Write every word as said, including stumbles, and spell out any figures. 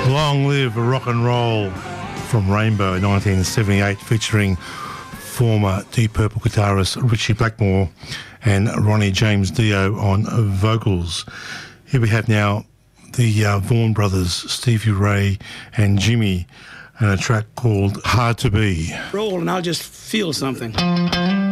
Long Live Rock and Roll from Rainbow in nineteen seventy-eight, featuring former Deep Purple guitarist Richie Blackmore and Ronnie James Dio on vocals. Here we have now the uh, Vaughan brothers, Stevie Ray and Jimmy, and a track called Hard to Be. Roll and I'll just feel something.